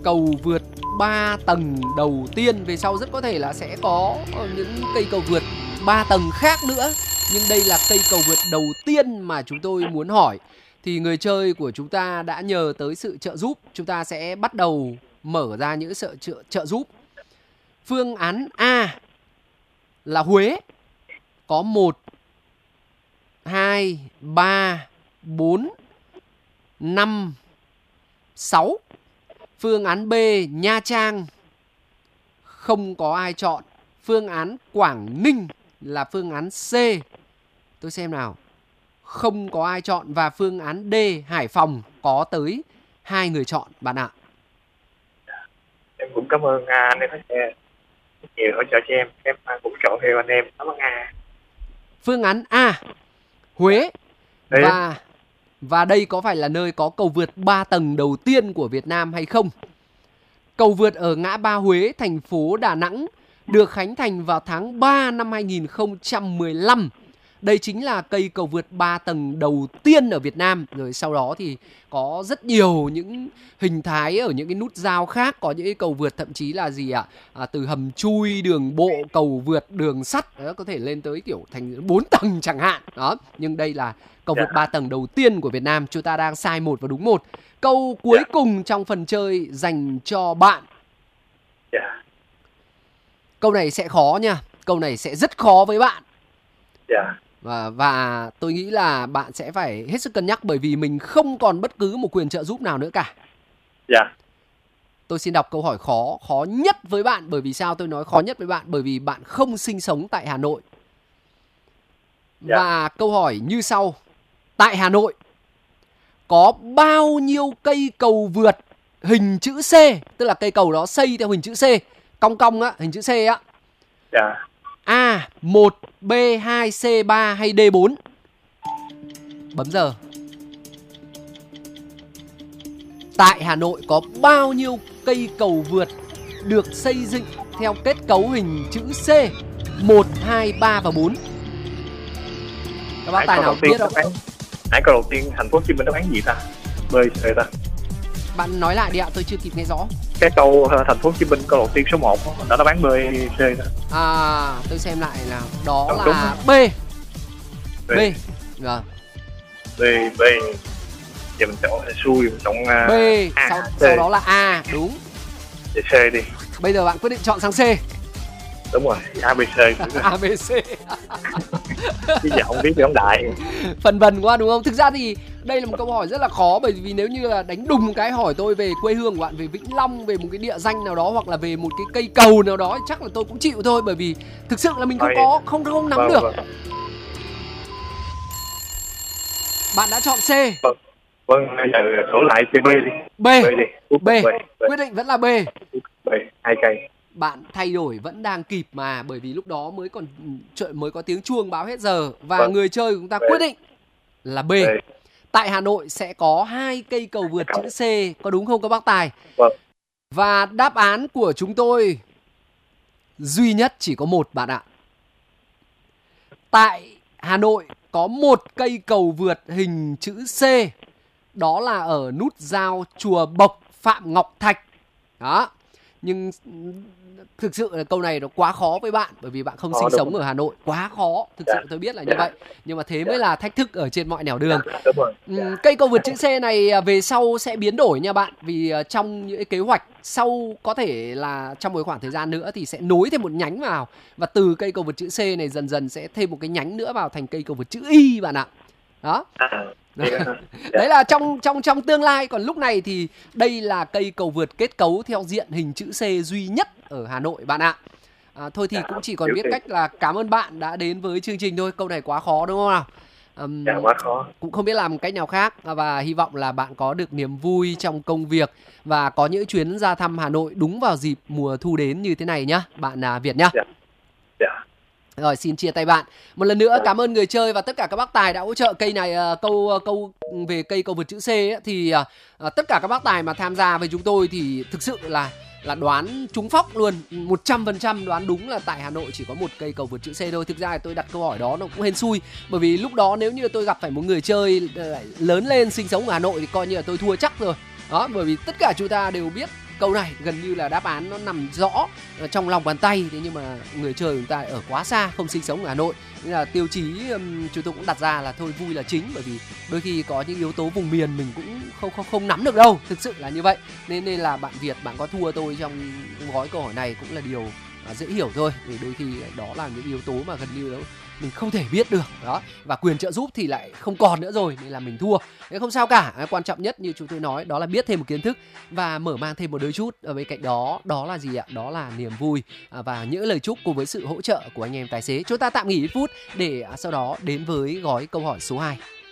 cầu vượt 3 tầng đầu tiên. Về sau rất có thể là sẽ có những cây cầu vượt 3 tầng khác nữa, nhưng đây là cây cầu vượt đầu tiên mà chúng tôi muốn hỏi. Thì người chơi của chúng ta đã nhờ tới sự trợ giúp. Chúng ta sẽ bắt đầu mở ra những sự trợ giúp. Phương án A là Huế, có 1, 2, 3, 4, 5, 6. Phương án B Nha Trang, không có ai chọn. Phương án Quảng Ninh là phương án C. Tôi xem nào. Không có ai chọn. Và phương án D Hải Phòng, có tới 2 người chọn bạn ạ. Em cũng cảm ơn anh em sẽ nhiều hỗ trợ cho em cũng chọn theo anh em. Cảm ơn anh. Phương án A Huế. Và đây có phải là nơi có cầu vượt 3 tầng đầu tiên của Việt Nam hay không? Cầu vượt ở ngã ba Huế, thành phố Đà Nẵng, được khánh thành vào tháng 3 năm 2015. Đây chính là cây cầu vượt 3 tầng đầu tiên ở Việt Nam. Rồi sau đó thì có rất nhiều những hình thái ở những cái nút giao khác. Có những cái cầu vượt thậm chí là gì ạ? Từ hầm chui, đường bộ, cầu vượt, đường sắt. Đó, có thể lên tới kiểu thành 4 tầng chẳng hạn. Đó. Nhưng đây là cầu vượt 3 tầng đầu tiên của Việt Nam. Chúng ta đang sai 1 và đúng 1. Câu cuối cùng trong phần chơi dành cho bạn. Câu này sẽ khó nha. Câu này sẽ rất khó với bạn. Và tôi nghĩ là bạn sẽ phải hết sức cân nhắc, bởi vì mình không còn bất cứ một quyền trợ giúp nào nữa cả. Tôi xin đọc câu hỏi khó nhất với bạn. Bởi vì sao tôi nói khó nhất với bạn? Bởi vì bạn không sinh sống tại Hà Nội. Và câu hỏi như sau. Tại Hà Nội có bao nhiêu cây cầu vượt hình chữ C? Tức là cây cầu đó xây theo hình chữ C, cong cong á, hình chữ C á. A 1, B 2, C 3 hay D 4? Bấm giờ. Tại Hà Nội có bao nhiêu cây cầu vượt được xây dựng theo kết cấu hình chữ C? 1, 2, 3 và 4. Các bác tài nào biết không? Nãy câu đầu tiên thành phố Hồ Chí Minh đáp án gì ta? B, C ta? Bạn nói lại đi ạ, tôi chưa kịp nghe rõ. Cái câu thành phố Hồ Chí Minh câu đầu tiên số 1 đã đáp án B, C ta. Tôi xem lại nào. Đó đúng, là đúng. B. Vâng. B. Giờ mình chọn xui, mình chọn B. A, sau đó là A, đúng. Vậy C đi. Bây giờ bạn quyết định chọn sang C. Đúng rồi, A, B, C. A, B, C. Chứ giờ không biết thì không đại. Phần vần quá đúng không? Thực ra thì đây là một câu hỏi rất là khó. Bởi vì nếu như là đánh đùng cái hỏi tôi về quê hương của bạn, về Vĩnh Long, về một cái địa danh nào đó, hoặc là về một cái cây cầu nào đó, chắc là tôi cũng chịu thôi. Bởi vì thực sự là mình không nắm được. Bạn đã chọn C. Vâng, bây giờ sổ lại C, B đi. B. Quyết định vẫn là B. 2 cây. Bạn thay đổi vẫn đang kịp mà, bởi vì lúc đó mới có tiếng chuông báo hết giờ. Và người chơi của chúng ta quyết định là B. Tại Hà Nội sẽ có 2 cây cầu vượt chữ C, có đúng không các bác tài? Và đáp án của chúng tôi duy nhất chỉ có 1 bạn ạ. Tại Hà Nội có 1 cây cầu vượt hình chữ C. Đó là ở nút giao Chùa Bộc, Phạm Ngọc Thạch. Đó. Nhưng thực sự là câu này nó quá khó với bạn, bởi vì bạn không sinh sống ở Hà Nội. Quá khó, thực sự tôi biết là như vậy. Nhưng mà thế mới là thách thức ở trên mọi nẻo đường. Cây cầu vượt chữ C này về sau sẽ biến đổi nha bạn. Vì trong những kế hoạch sau, có thể là trong một khoảng thời gian nữa thì sẽ nối thêm một nhánh vào. Và từ cây cầu vượt chữ C này dần dần sẽ thêm một cái nhánh nữa vào thành cây cầu vượt chữ Y bạn ạ. Đó. Đấy là trong tương lai. Còn lúc này thì đây là cây cầu vượt kết cấu theo diện hình chữ C duy nhất ở Hà Nội bạn ạ. Thôi thì cũng chỉ còn biết cách là cảm ơn bạn đã đến với chương trình thôi. Câu này quá khó đúng không nào? Quá khó. Cũng không biết làm cách nào khác. Và hy vọng là bạn có được niềm vui trong công việc và có những chuyến ra thăm Hà Nội đúng vào dịp mùa thu đến như thế này nhá, bạn Việt nhá. Rồi, xin chia tay bạn. Một lần nữa cảm ơn người chơi và tất cả các bác tài đã hỗ trợ cây này. Câu về cây cầu vượt chữ C ấy, thì tất cả các bác tài mà tham gia với chúng tôi thì thực sự là đoán trúng phóc luôn, 100% đoán đúng là tại Hà Nội chỉ có 1 cây cầu vượt chữ C thôi. Thực ra thì tôi đặt câu hỏi đó nó cũng hên xui, bởi vì lúc đó nếu như tôi gặp phải một người chơi lớn lên sinh sống ở Hà Nội thì coi như là tôi thua chắc rồi. Đó, bởi vì tất cả chúng ta đều biết Câu này gần như là đáp án nó nằm rõ trong lòng bàn tay, thế nhưng mà người chơi của chúng ta ở quá xa, không sinh sống ở Hà Nội, nên là tiêu chí chúng tôi cũng đặt ra là thôi vui là chính, bởi vì đôi khi có những yếu tố vùng miền mình cũng không nắm được đâu, thực sự là như vậy. Nên là bạn Việt, bạn có thua tôi trong gói câu hỏi này cũng là điều dễ hiểu thôi, vì đôi khi đó là những yếu tố mà gần như đó mình không thể biết được đó, và quyền trợ giúp thì lại không còn nữa rồi, nên là mình thua. Thế không sao cả, quan trọng nhất như chúng tôi nói đó là biết thêm một kiến thức và mở mang thêm một đôi chút. Ở bên cạnh đó, đó là gì ạ? Đó là niềm vui và những lời chúc cùng với sự hỗ trợ của anh em tài xế. Chúng ta tạm nghỉ ít phút để sau đó đến với gói câu hỏi số 2.